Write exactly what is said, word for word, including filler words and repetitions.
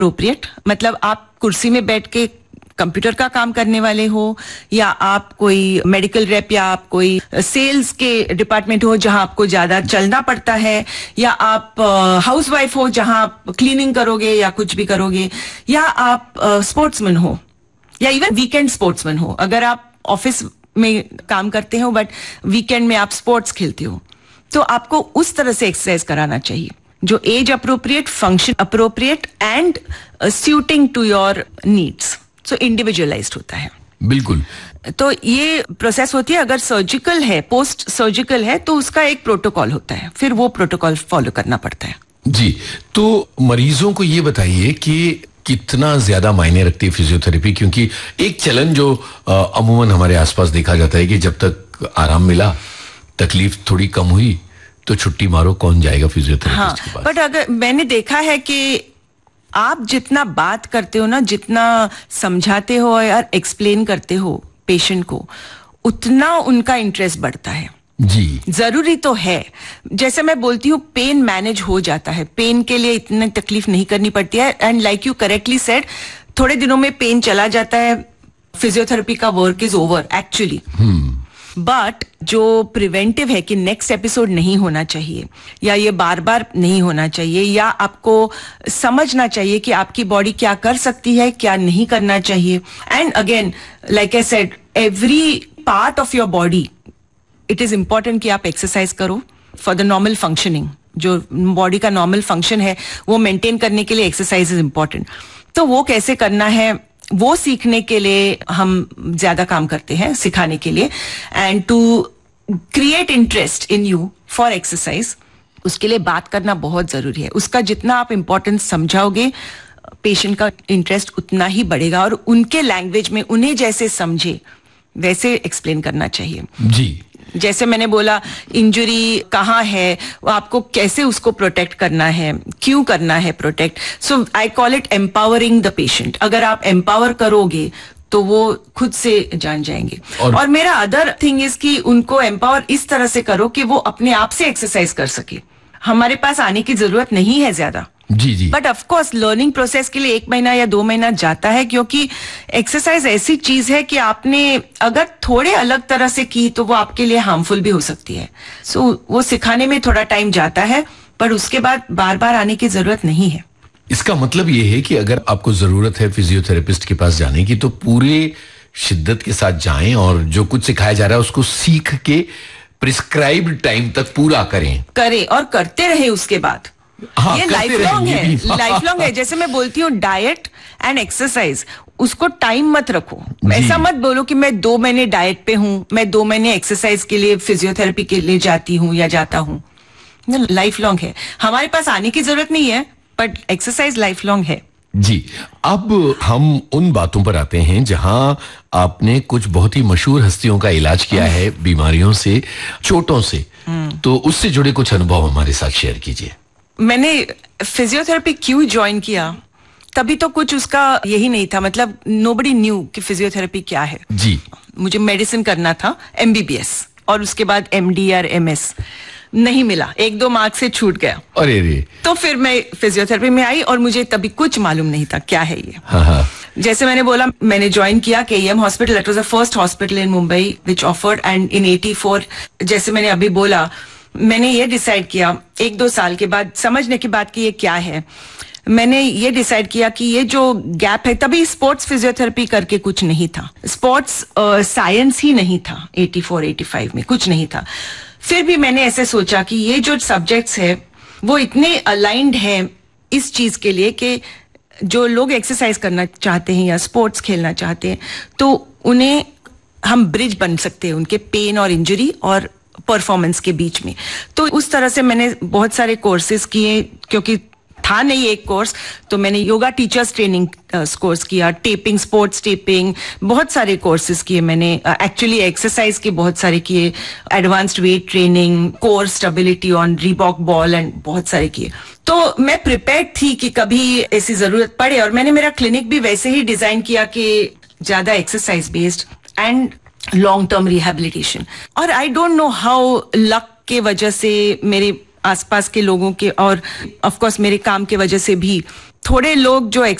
Appropriate, मतलब आप कुर्सी में बैठ के कंप्यूटर का काम करने वाले हो, या आप कोई मेडिकल रेप, या आप कोई सेल्स के डिपार्टमेंट हो जहां आपको ज्यादा चलना पड़ता है, या आप हाउसवाइफ हो जहां आप क्लीनिंग करोगे या कुछ भी करोगे, या आप स्पोर्ट्समैन हो, या इवन वीकेंड स्पोर्ट्समैन हो। अगर आप ऑफिस में काम करते हो बट वीकेंड में आप स्पोर्ट्स खेलते हो, तो आपको उस तरह से एक्सरसाइज कराना चाहिए जो age appropriate, function appropriate and shooting to your needs. So individualised होता है। बिल्कुल। तो ये प्रोसेस होती है। अगर सर्जिकल है, पोस्ट सर्जिकल है, तो उसका एक प्रोटोकॉल होता है, फिर वो प्रोटोकॉल फॉलो करना पड़ता है। जी, तो मरीजों को ये बताइए कि कितना ज्यादा मायने रखती है फिजियोथेरेपी, क्योंकि एक चलन जो अमूमन हमारे आसपास देखा जाता है कि जब तक आराम मिला, तकलीफ थोड़ी कम हुई, तो छुट्टी मारो, कौन जाएगा फिजियोथेरेपिस्ट के पास। बट अगर मैंने देखा है कि आप जितना बात करते हो ना, जितना समझाते हो और एक्सप्लेन करते हो पेशेंट को, उतना उनका इंटरेस्ट बढ़ता है। जी, जरूरी तो है। जैसे मैं बोलती हूँ, पेन मैनेज हो जाता है, पेन के लिए इतनी तकलीफ नहीं करनी पड़ती है। And like you correctly said, थोड़े दिनों में पेन चला जाता है, फिजियोथेरेपी का work is over actually. But जो प्रिवेंटिव है कि नेक्स्ट एपिसोड नहीं होना चाहिए, या ये बार बार नहीं होना चाहिए, या आपको समझना चाहिए कि आपकी बॉडी क्या कर सकती है, क्या नहीं करना चाहिए। And again, like I said, every part of your body, it is important कि आप एक्सरसाइज करो फॉर द नॉर्मल फंक्शनिंग। जो बॉडी का नॉर्मल फंक्शन है वो मेंटेन करने के लिए एक्सरसाइज इज इंपॉर्टेंट। तो वो कैसे करना है, वो सीखने के लिए हम ज्यादा काम करते हैं, सिखाने के लिए। And to create interest in you for exercise, उसके लिए बात करना बहुत जरूरी है। उसका जितना आप इंपॉर्टेंस समझाओगे, पेशेंट का इंटरेस्ट उतना ही बढ़ेगा, और उनके लैंग्वेज में उन्हें जैसे समझे वैसे एक्सप्लेन करना चाहिए। जी, जैसे मैंने बोला, इंजरी कहाँ है, आपको कैसे उसको प्रोटेक्ट करना है, क्यों करना है protect. So I call it empowering the patient. अगर आप एम्पावर करोगे तो वो खुद से जान जाएंगे। और, और मेरा अदर थिंग इज कि उनको एम्पावर इस तरह से करो कि वो अपने आप से एक्सरसाइज कर सके। हमारे पास आने की जरूरत नहीं है ज्यादा। जी जी। But of course learning process के लिए एक महीना या दो महीना जाता है, क्योंकि एक्सरसाइज ऐसी चीज है कि आपने अगर थोड़े अलग तरह से की तो वो आपके लिए हार्मफुल भी हो सकती है। सो so, वो सिखाने में थोड़ा टाइम जाता है, पर उसके बाद बार बार आने की जरूरत नहीं है। इसका मतलब ये है कि अगर आपको जरूरत है फिजियोथेरेपिस्ट के पास जाने की, तो पूरे शिद्दत के साथ जाएं और जो कुछ सिखाया जा रहा है उसको सीख के प्रिस्क्राइब्ड टाइम तक पूरा करें करें और करते रहे उसके बाद। हाँ, ये लाइफ लॉन्ग है, लाइफ लॉन्ग है। जैसे मैं बोलती हूँ, डाइट एंड एक्सरसाइज, उसको टाइम मत रखो। ऐसा मत बोलो कि मैं दो महीने डाइट पे हूँ, मैं दो महीने एक्सरसाइज के लिए, फिजियोथेरेपी के लिए जाती हूँ या जाता हूँ। लाइफ लॉन्ग है। हमारे पास आने की जरूरत नहीं है, बट एक्सरसाइज लाइफ लॉन्ग है। जी, अब हम उन बातों पर आते हैं जहां आपने कुछ बहुत ही मशहूर हस्तियों का इलाज किया है, बीमारियों से, चोटों से। तो उससे जुड़े कुछ अनुभव हमारे साथ शेयर कीजिए। मैंने फिजियोथेरेपी क्यों ज्वाइन किया, तभी तो कुछ उसका यही नहीं था, मतलब नोबडी न्यू कि फिजियोथेरेपी क्या है। जी, मुझे मेडिसिन करना था, एमबीबीएस, और उसके बाद एमडी और एमएस नहीं मिला, एक दो मार्क्स से छूट गया। अरे रे। तो फिर मैं फिजियोथेरेपी में आई और मुझे तभी कुछ मालूम नहीं था क्या है ये। हाँ हाँ। जैसे मैंने बोला, मैंने ज्वाइन किया KEM hospital. It was the first hospital in Mumbai which offered, and in eighty four, जैसे मैंने अभी बोला, मैंने ये डिसाइड किया एक दो साल के बाद, समझने के बाद कि ये क्या है, मैंने ये डिसाइड किया कि ये जो गैप है, तभी स्पोर्ट्स फिजियोथेरेपी करके कुछ नहीं था, स्पोर्ट्स साइंस ही नहीं था, एटी फोर एटी फाइव में कुछ नहीं था। फिर भी मैंने ऐसे सोचा कि ये जो सब्जेक्ट्स है वो इतने अलाइंड हैं इस चीज के लिए कि जो लोग एक्सरसाइज करना चाहते हैं या स्पोर्ट्स खेलना चाहते हैं, तो उन्हें हम ब्रिज बन सकते हैं उनके पेन और इंजरी और परफॉर्मेंस के बीच में। तो उस तरह से मैंने बहुत सारे कोर्सेज किए, क्योंकि था नहीं एक कोर्स, तो मैंने योगा टीचर्स ट्रेनिंग कोर्स किया, टेपिंग, स्पोर्ट्स टेपिंग, बहुत सारे कोर्सेज किए मैंने। एक्चुअली एक्सरसाइज के बहुत सारे किए, advanced weight training, core stability on Reebok ball, and बहुत सारे किए। तो मैं प्रिपेयर्ड थी कि कभी ऐसी जरूरत पड़े, और मैंने मेरा क्लिनिक भी वैसे ही डिजाइन किया कि ज्यादा exercise based and long term rehabilitation. और I don't know how, luck के वजह से, मेरे आसपास के लोगों के और ऑफ कोर्स मेरे काम के वजह से भी थोड़े लोग जो